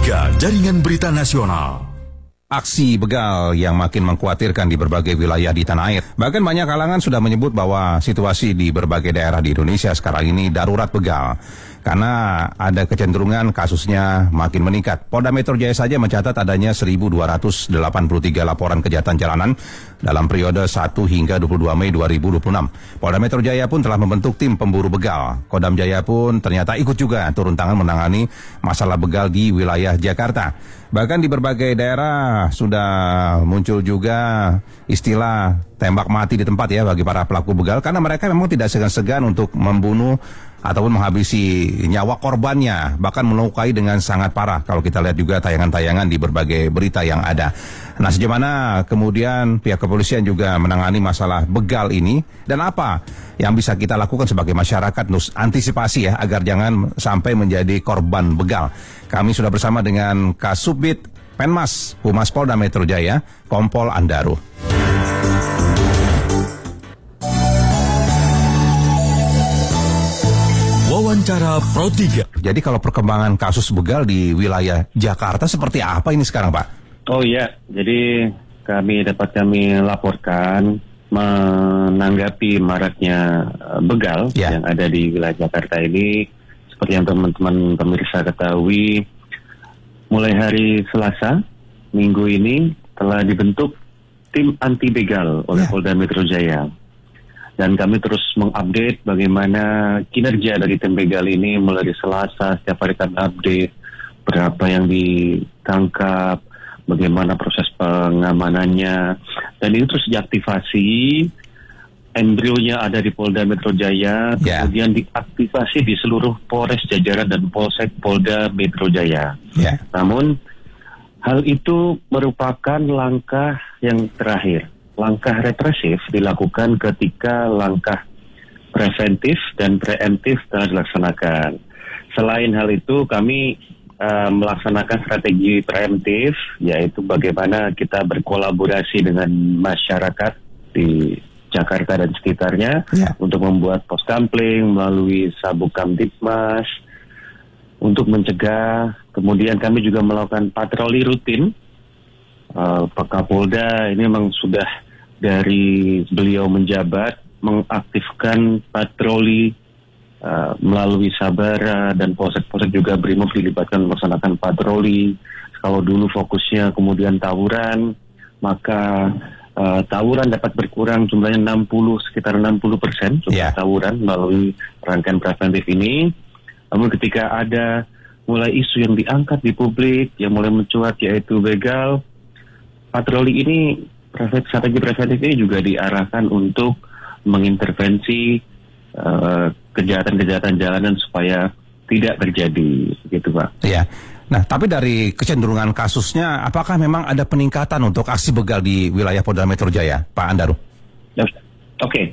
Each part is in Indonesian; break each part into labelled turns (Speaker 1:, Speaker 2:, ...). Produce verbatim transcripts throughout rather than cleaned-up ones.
Speaker 1: tiga Jaringan Berita Nasional.
Speaker 2: Aksi begal yang makin mengkhawatirkan di berbagai wilayah di tanah air. Bahkan banyak kalangan sudah menyebut bahwa situasi di berbagai daerah di Indonesia sekarang ini darurat begal. Karena ada kecenderungan kasusnya makin meningkat. Polda Metro Jaya saja mencatat adanya seribu dua ratus delapan puluh tiga laporan kejahatan jalanan dalam periode satu hingga dua puluh dua Mei dua ribu dua puluh enam. Polda Metro Jaya pun telah membentuk tim pemburu begal. Kodam Jaya pun ternyata ikut juga turun tangan menangani masalah begal di wilayah Jakarta. Bahkan di berbagai daerah sudah muncul juga istilah tembak mati di tempat ya bagi para pelaku begal. Karena mereka memang tidak segan-segan untuk membunuh ataupun menghabisi nyawa korbannya, bahkan melukai dengan sangat parah. Kalau kita lihat juga tayangan-tayangan di berbagai berita yang ada. Nah, sejauh mana kemudian pihak kepolisian juga menangani masalah begal ini, dan apa yang bisa kita lakukan sebagai masyarakat untuk antisipasi ya, agar jangan sampai menjadi korban begal. Kami sudah bersama dengan Kasubdit Penmas Humas Polda Metro Jaya, Kompol Andaru.
Speaker 1: Wawancara Pro tiga.
Speaker 2: Jadi kalau perkembangan kasus begal di wilayah Jakarta seperti apa ini sekarang, Pak?
Speaker 3: Oh iya, jadi kami dapat kami laporkan menanggapi maraknya begal ya, yang ada di wilayah Jakarta ini. Seperti yang teman-teman pemirsa ketahui, mulai hari Selasa minggu ini telah dibentuk tim anti begal oleh ya. Polda Metro Jaya. Dan kami terus mengupdate bagaimana kinerja dari tim begal ini mulai dari Selasa. Setiap hari kami update berapa yang ditangkap, bagaimana proses pengamanannya. Dan itu terus diaktifasi, embrionya ada di Polda Metro Jaya, yeah. kemudian diaktifasi di seluruh Polres jajaran dan Polsek Polda Metro Jaya. Yeah. Namun hal itu merupakan langkah yang terakhir. Langkah represif dilakukan ketika langkah preventif dan preemptif telah dilaksanakan. Selain hal itu, kami uh, melaksanakan strategi preemptif, yaitu bagaimana kita berkolaborasi dengan masyarakat di Jakarta dan sekitarnya ya. Untuk membuat pos kampling melalui Sabuk Kamtibmas untuk mencegah. Kemudian kami juga melakukan patroli rutin. Uh, Pak Kapolda ini memang sudah dari beliau menjabat mengaktifkan patroli uh, melalui Sabara dan polsek-polsek juga Brimob dilibatkan melaksanakan patroli. Kalau dulu fokusnya kemudian tawuran, maka uh, tawuran dapat berkurang jumlahnya enam puluh sekitar enam puluh persen jumlah yeah. tawuran melalui rangkaian preventif ini. Namun ketika ada mulai isu yang diangkat di publik yang mulai mencuat yaitu begal, patroli ini, strategi preventif ini juga diarahkan untuk mengintervensi uh, kejahatan-kejahatan jalanan supaya tidak terjadi, gitu Pak.
Speaker 2: Iya. Nah, tapi dari kecenderungan kasusnya, apakah memang ada peningkatan untuk aksi begal di wilayah Polda Metro Jaya, Pak Andaru?
Speaker 3: Oke, okay.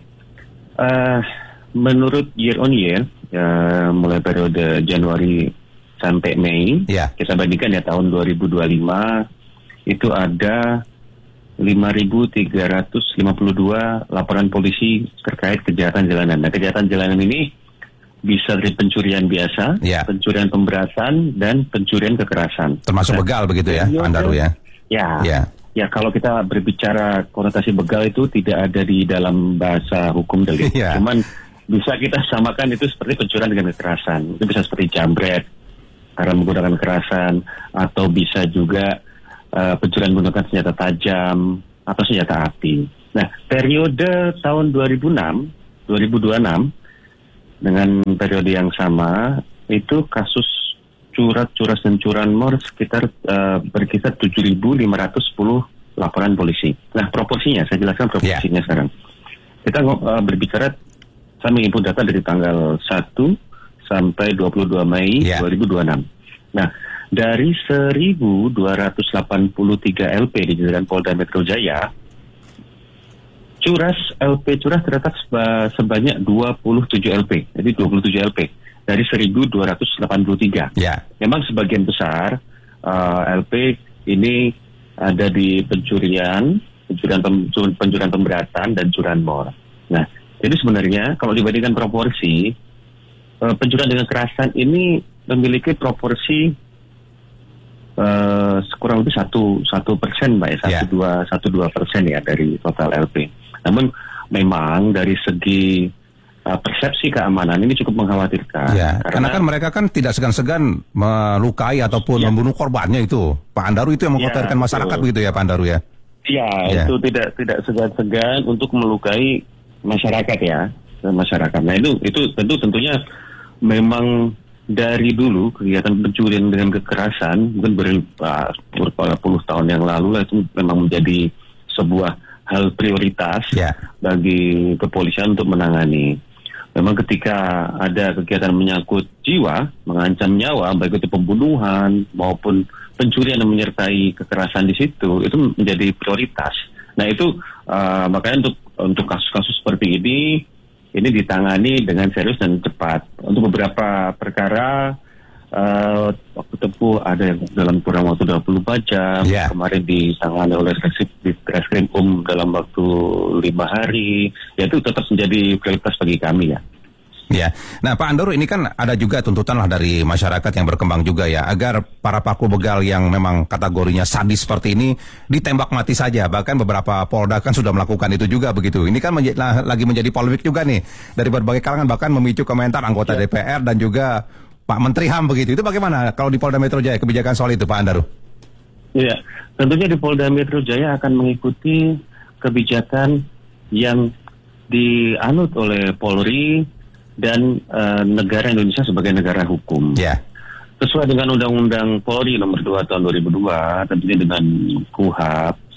Speaker 3: uh, menurut year on year, ya, mulai periode Januari sampai Mei, ya. Kita bandingkan ya tahun dua ribu dua puluh lima itu ada lima ribu tiga ratus lima puluh dua laporan polisi terkait kejahatan jalanan. Nah, kejahatan jalanan ini bisa dari pencurian biasa, ya. pencurian pemberatan, dan pencurian kekerasan.
Speaker 2: Termasuk nah, begal begitu ya, Pak Andaru ya?
Speaker 3: Ya, ya. Ya, kalau kita berbicara konotasi begal itu tidak ada di dalam bahasa hukum delik. Ya. Cuman bisa kita samakan itu seperti pencurian dengan kekerasan. Itu bisa seperti jambret karena menggunakan kekerasan, atau bisa juga Uh, pencurian menggunakan senjata tajam atau senjata api. Nah, periode tahun dua ribu enam, dua ribu dua puluh enam dengan periode yang sama itu kasus curat, curas dan curanmor sekitar uh, berkisar tujuh ribu lima ratus sepuluh laporan polisi. Nah, proporsinya saya jelaskan proporsinya yeah. sekarang. Kita uh, berbicara, saya menginput data dari tanggal satu sampai dua puluh dua Mei yeah. dua ribu dua puluh enam. Nah, dari seribu dua ratus delapan puluh tiga L P di jajaran Polda Metro Jaya, curas L P curas terdapat sebanyak dua puluh tujuh L P. Jadi dua puluh tujuh L P dari seribu dua ratus delapan puluh tiga. Ya. Memang sebagian besar uh, L P ini ada di pencurian, pencurian, pem, pencurian pemberatan dan curanmor. Nah, jadi sebenarnya kalau dibandingkan proporsi, uh, pencurian dengan kekerasan ini memiliki proporsi uh, kurang lebih satu satu persen, mbak, satu dua satu dua persen ya dari total L P. Namun memang dari segi uh, persepsi keamanan ini cukup mengkhawatirkan.
Speaker 2: Ya, karena, karena kan mereka kan tidak segan-segan melukai ataupun ya. membunuh korbannya itu. Pak Andaru, itu yang mengkhawatirkan ya, masyarakat betul. begitu ya Pak Andaru ya?
Speaker 3: Ya, ya. itu tidak tidak segan-segan untuk melukai masyarakat ya, masyarakat. Nah itu itu tentu tentunya memang dari dulu kegiatan pencurian dengan kekerasan mungkin ber, uh, beberapa puluh tahun yang lalu itu memang menjadi sebuah hal prioritas yeah. bagi kepolisian untuk menangani. Memang ketika ada kegiatan menyangkut jiwa, mengancam nyawa, baik itu pembunuhan maupun pencurian yang menyertai kekerasan di situ, itu menjadi prioritas. Nah itu uh, makanya untuk untuk kasus-kasus seperti ini ini ditangani dengan serius dan cepat. Untuk beberapa perkara uh, waktu tempuh ada yang dalam kurang waktu dua puluh empat jam. Yeah. Kemarin ditangani oleh Reskrim Um dalam waktu lima hari. Ya itu tetap menjadi prioritas bagi kami ya.
Speaker 2: Ya, nah Pak Andaru, ini kan ada juga tuntutan lah dari masyarakat yang berkembang juga ya, agar para pelaku begal yang memang kategorinya sadis seperti ini ditembak mati saja. Bahkan beberapa Polda kan sudah melakukan itu juga begitu. Ini kan menj- nah, lagi menjadi polemik juga nih dari berbagai kalangan, bahkan memicu komentar anggota ya. D P R dan juga Pak Menteri H A M begitu. Itu bagaimana kalau di Polda Metro Jaya kebijakan soal itu Pak Andaru?
Speaker 3: Iya, tentunya di Polda Metro Jaya akan mengikuti kebijakan yang dianut oleh Polri dan uh, negara Indonesia sebagai negara hukum.
Speaker 2: Yeah.
Speaker 3: Sesuai dengan Undang-Undang Polri nomor dua tahun dua ribu dua, tentunya dengan K U H A P,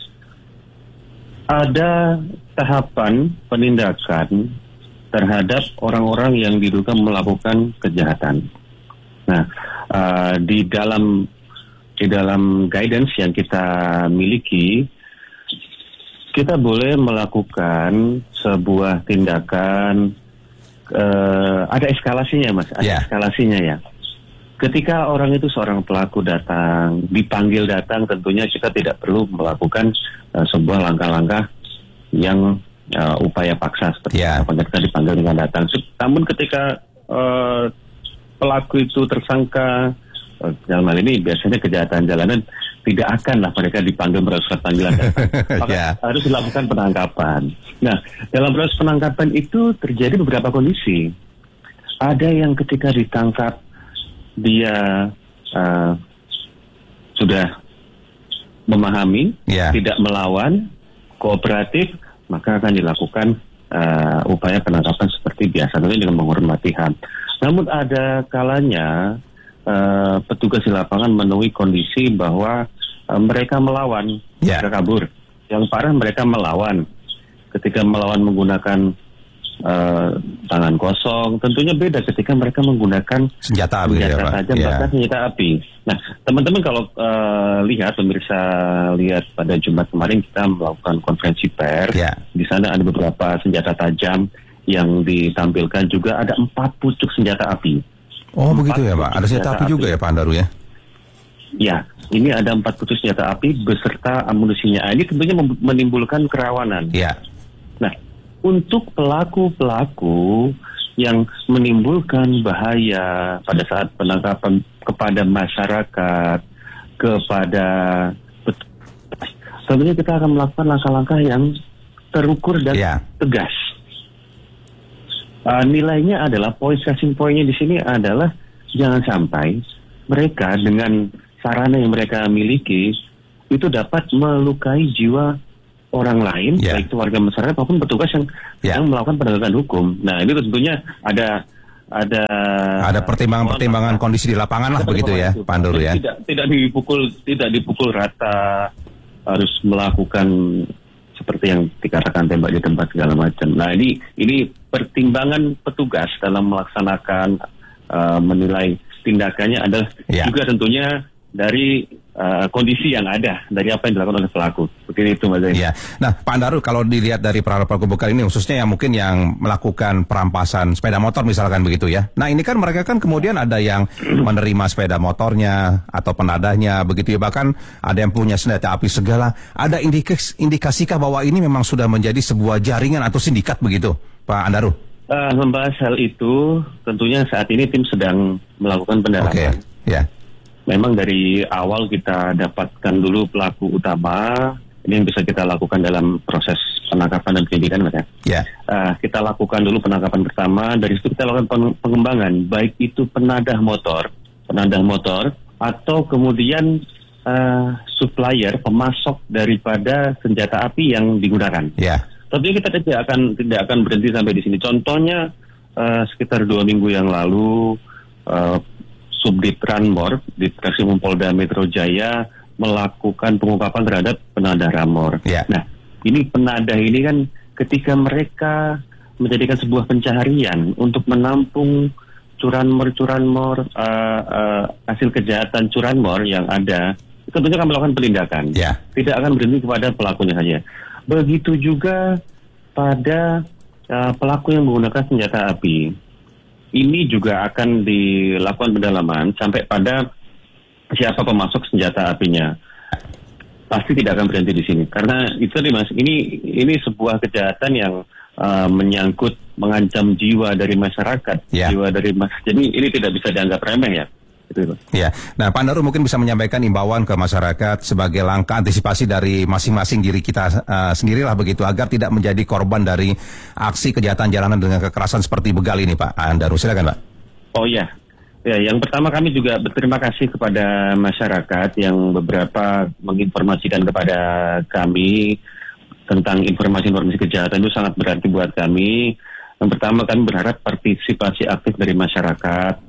Speaker 3: ada tahapan penindakan terhadap orang-orang yang diduga melakukan kejahatan. Nah, uh, di dalam di dalam guidance yang kita miliki, kita boleh melakukan sebuah tindakan. Uh, ada eskalasinya mas, ada yeah. eskalasinya ya. Ketika orang itu seorang pelaku datang, dipanggil datang, tentunya kita tidak perlu melakukan uh, sebuah langkah-langkah yang uh, upaya paksa seperti yeah. apa ketika dipanggil dengan datang. Namun ketika uh, pelaku itu tersangka, uh, dalam hal ini biasanya kejahatan jalanan, tidak akan lah mereka dipanggil melalui surat panggilan datang. Maka yeah. harus dilakukan penangkapan. Nah, dalam proses penangkapan itu terjadi beberapa kondisi. Ada yang ketika ditangkap dia uh, sudah memahami, yeah. tidak melawan, kooperatif, maka akan dilakukan uh, upaya penangkapan seperti biasa, tentunya dengan menghormati H A M. Namun ada kalanya Uh, petugas di lapangan menemui kondisi bahwa uh, mereka melawan, yeah. mereka kabur. Yang parah mereka melawan. Ketika melawan menggunakan uh, tangan kosong, tentunya beda ketika mereka menggunakan
Speaker 2: senjata,
Speaker 3: senjata
Speaker 2: ya,
Speaker 3: tajam, yeah. bahkan senjata api. Nah, teman-teman kalau uh, lihat, pemirsa lihat pada Jumat kemarin kita melakukan konferensi pers. Yeah. Di sana ada beberapa senjata tajam yang ditampilkan, juga ada empat pucuk senjata api.
Speaker 2: Oh empat begitu ya Pak, ada senjata api juga ya Pak Andaru ya?
Speaker 3: Ya, ini ada empat pucuk senjata api beserta amunisinya. Ini tentunya menimbulkan kerawanan.
Speaker 2: Ya.
Speaker 3: Nah, untuk pelaku-pelaku yang menimbulkan bahaya pada saat penangkapan kepada masyarakat, kepada tentunya kita akan melakukan langkah-langkah yang terukur dan ya. tegas. Uh, nilainya adalah poin stressing poinnya di sini adalah jangan sampai mereka dengan sarana yang mereka miliki itu dapat melukai jiwa orang lain, yeah. baik itu warga masyarakat maupun petugas yang yeah. yang melakukan penegakan hukum. Nah ini tentunya ada ada
Speaker 2: ada pertimbangan-pertimbangan kondisi di lapangan lah begitu ya, Pak Andaru ya.
Speaker 3: Tidak tidak dipukul tidak dipukul rata, harus melakukan seperti yang dikatakan tembak di tempat segala macam. Nah ini ini pertimbangan petugas dalam melaksanakan uh, menilai tindakannya adalah ya. juga tentunya dari uh, kondisi yang ada, dari apa yang dilakukan oleh pelaku. Seperti itu Mas Zain.
Speaker 2: Ya. Nah Pak Andaru, kalau dilihat dari para pelaku begal ini khususnya yang mungkin yang melakukan perampasan sepeda motor misalkan begitu ya. Nah ini kan mereka kan kemudian ada yang menerima sepeda motornya atau penadahnya begitu ya. Bahkan ada yang punya senjata api segala. Ada indikas, indikasikah bahwa ini memang sudah menjadi sebuah jaringan atau sindikat begitu Pak Andaru?
Speaker 3: Uh, membahas hal itu tentunya saat ini tim sedang melakukan pendalaman.
Speaker 2: Oke, okay. ya.
Speaker 3: memang dari awal kita dapatkan dulu pelaku utama. Ini yang bisa kita lakukan dalam proses penangkapan dan penyidikan, Mas ya.
Speaker 2: Yeah.
Speaker 3: Uh, kita lakukan dulu penangkapan pertama, dari situ kita lakukan pengembangan, baik itu penadah motor, penadah motor, atau kemudian uh, supplier, pemasok daripada senjata api yang digunakan.
Speaker 2: Yeah.
Speaker 3: Tapi kita tidak akan tidak akan berhenti sampai di sini. Contohnya uh, sekitar dua minggu yang lalu, uh, Subdit Ranmor di Treskrimum Polda Metro Jaya melakukan pengungkapan terhadap penadah Ramor.
Speaker 2: Yeah.
Speaker 3: Nah, ini penadah ini kan ketika mereka menjadikan sebuah pencaharian untuk menampung curanmor-curanmor uh, uh, hasil kejahatan curanmor yang ada, tentunya akan melakukan penindakan.
Speaker 2: Yeah.
Speaker 3: Tidak akan berhenti kepada pelakunya saja. Begitu juga pada uh, pelaku yang menggunakan senjata api. Ini juga akan dilakukan pendalaman sampai pada siapa pemasok senjata apinya. Pasti tidak akan berhenti di sini, karena itu tadi Mas, ini ini sebuah kejahatan yang uh, menyangkut mengancam jiwa dari masyarakat,
Speaker 2: ya.
Speaker 3: jiwa dari mas. Jadi ini tidak bisa dianggap remeh ya. Itu,
Speaker 2: ya. Nah, Pak Andaru mungkin bisa menyampaikan imbauan ke masyarakat sebagai langkah antisipasi dari masing-masing diri kita uh, sendirilah begitu, agar tidak menjadi korban dari aksi kejahatan jalanan dengan kekerasan seperti begal ini, Pak Andaru. Silakan, Pak.
Speaker 3: Oh iya. Ya, yang pertama kami juga berterima kasih kepada masyarakat yang beberapa menginformasikan kepada kami tentang informasi-informasi kejahatan. Itu sangat berarti buat kami. Yang pertama, kami berharap partisipasi aktif dari masyarakat,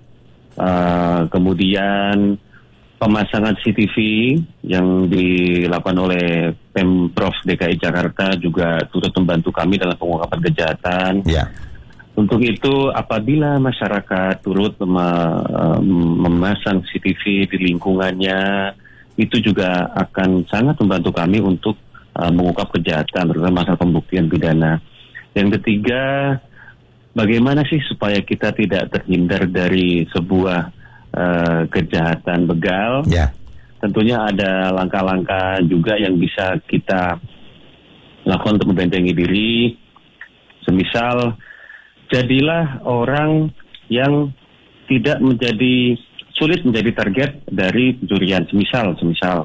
Speaker 3: uh, kemudian pemasangan C T V yang dilakukan oleh Pemprov D K I Jakarta juga turut membantu kami dalam pengungkapan kejahatan.
Speaker 2: Ya.
Speaker 3: Untuk itu, apabila masyarakat turut mem- memasang C T V di lingkungannya, itu juga akan sangat membantu kami untuk uh, mengungkap kejahatan, terutama masalah pembuktian pidana. Yang ketiga, bagaimana sih supaya kita tidak terhindar dari sebuah uh, kejahatan begal?
Speaker 2: Ya.
Speaker 3: Tentunya ada langkah-langkah juga yang bisa kita lakukan untuk membentengi diri. Semisal, jadilah orang yang tidak menjadi sulit menjadi target dari pencurian. Semisal, semisal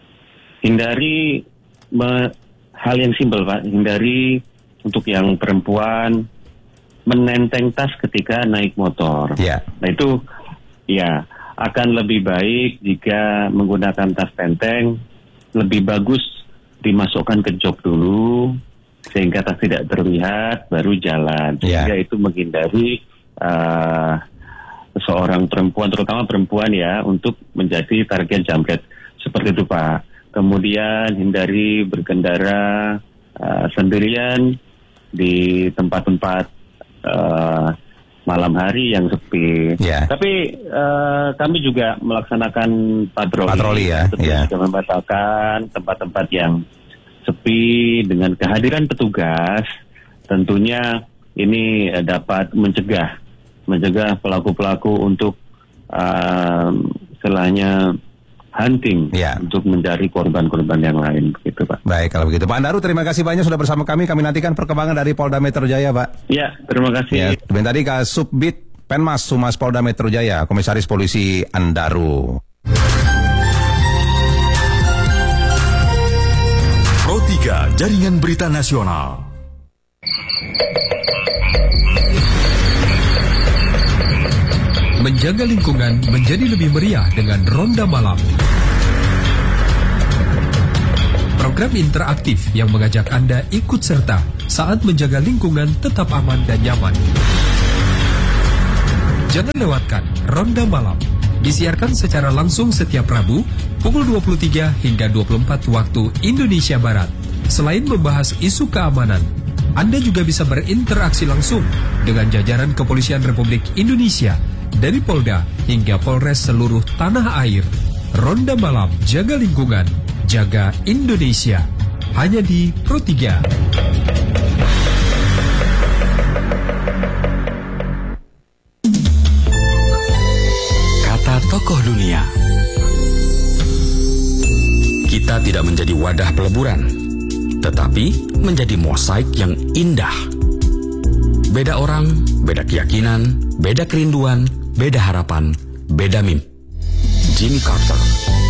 Speaker 3: hindari me, hal yang simpel, Pak. Hindari untuk yang perempuan menenteng tas ketika naik motor.
Speaker 2: Yeah.
Speaker 3: Nah itu, ya akan lebih baik jika menggunakan tas tenteng. Lebih bagus dimasukkan ke jok dulu, sehingga tas tidak terlihat, baru jalan. Sehingga yeah. itu menghindari uh, seorang perempuan, terutama perempuan ya, untuk menjadi target jambret. Seperti itu, Pak. Kemudian hindari berkendara uh, sendirian di tempat-tempat uh, malam hari yang sepi.
Speaker 2: Yeah.
Speaker 3: Tapi uh, kami juga melaksanakan patroli. Patroli ya. Yeah. Juga membatalkan tempat-tempat yang sepi dengan kehadiran petugas. Tentunya ini dapat mencegah mencegah pelaku-pelaku untuk uh, istilahnya hunting ya. Untuk mencari korban-korban yang lain, begitu, Pak.
Speaker 2: Baik, kalau begitu Pak Andaru, terima kasih banyak sudah bersama kami. Kami nantikan perkembangan dari Polda Metro Jaya, Pak.
Speaker 3: Ya, terima kasih. Ya,
Speaker 2: dan tadi Kak Subdit Penmas Humas Polda Metro Jaya, Komisaris Polisi Andaru.
Speaker 1: Pro tiga Jaringan Berita Nasional.
Speaker 4: Menjaga lingkungan menjadi lebih meriah dengan Ronda Malam. Program interaktif yang mengajak Anda ikut serta saat menjaga lingkungan tetap aman dan nyaman. Jangan lewatkan Ronda Malam. Disiarkan secara langsung setiap Rabu pukul dua puluh tiga hingga dua puluh empat waktu Indonesia Barat. Selain membahas isu keamanan, Anda juga bisa berinteraksi langsung dengan jajaran Kepolisian Republik Indonesia dari Polda hingga Polres seluruh tanah air. Ronda Malam, jaga lingkungan, jaga Indonesia. Hanya di Pro tiga.
Speaker 1: Kata tokoh dunia. Kita tidak menjadi wadah peleburan, tetapi menjadi mosaik yang indah. Beda orang, beda keyakinan, beda kerinduan, beda harapan, beda mimpi. Jimmy Carter.